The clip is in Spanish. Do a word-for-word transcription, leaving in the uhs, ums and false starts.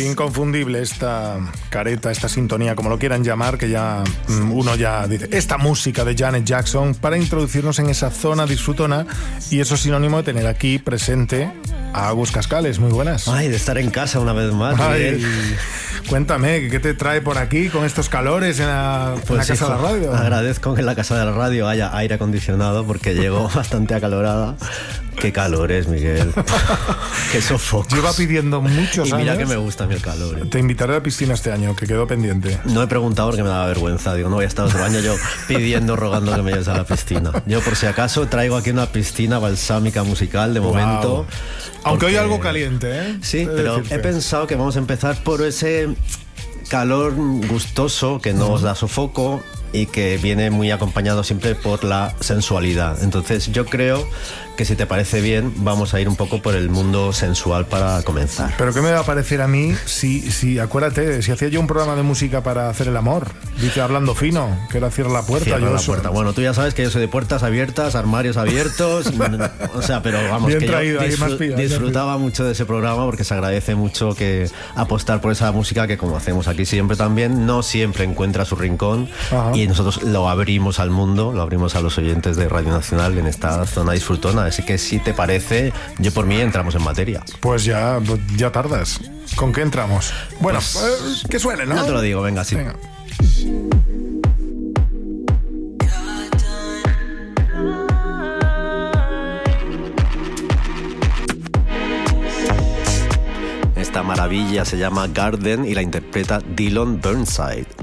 Inconfundible esta careta, esta sintonía, como lo quieran llamar, que ya uno ya dice, esta música de Janet Jackson, para introducirnos en esa zona disfrutona, y eso es sinónimo de tener aquí presente a Agus Cascales. Muy buenas. Ay, de estar en casa una vez más. Ay, cuéntame, ¿qué te trae por aquí con estos calores en la, pues en la casa hijo, de la radio? Agradezco que en la casa de la radio haya aire acondicionado porque llego bastante acalorada. Qué calor es, Miguel. Qué sofoco. Lleva pidiendo muchos y mira años. que me gusta a mí el calor. ¿eh? Te invitaré a la piscina este año, que quedó pendiente. No he preguntado porque me daba vergüenza. Digo, no voy a estar otro año yo pidiendo, rogando que me lleves a la piscina. Yo, por si acaso, traigo aquí una piscina balsámica musical de wow. momento. Aunque hoy algo caliente, ¿eh? Sí, pero decirte. He pensado que vamos a empezar por ese calor gustoso que nos da sofoco y que viene muy acompañado siempre por la sensualidad. Entonces yo creo que si te parece bien vamos a ir un poco por el mundo sensual para comenzar. Pero ¿qué me va a parecer a mí si, si acuérdate, si hacía yo un programa de música para hacer el amor? Dice hablando fino, que era cierra la puerta. Cierra yo la eso... puerta. Bueno, tú ya sabes que yo soy de puertas abiertas, armarios abiertos, o sea, pero vamos, bien que traído, yo ahí disfr- más pilla, disfrutaba mucho de ese programa porque se agradece mucho que apostar por esa música que, como hacemos aquí siempre también, no siempre encuentra su rincón. Ajá. Y nosotros lo abrimos al mundo, lo abrimos a los oyentes de Radio Nacional en esta zona disfrutona. Así que si te parece, yo por mí entramos en materia. Pues ya, ya tardas. ¿Con qué entramos? Bueno, pues, eh, que suene, ¿no? Ya te lo digo, venga, sí. Venga. Esta maravilla se llama Garden y la interpreta Dylan Burnside.